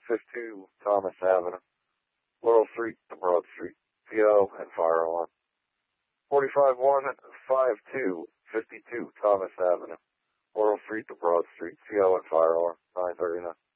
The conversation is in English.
4552 Thomas Avenue, Laurel Street to Broad Street, CO and fire alarm. 45152 52 Thomas Avenue, Laurel Street to Broad Street, CO and fire alarm, 939.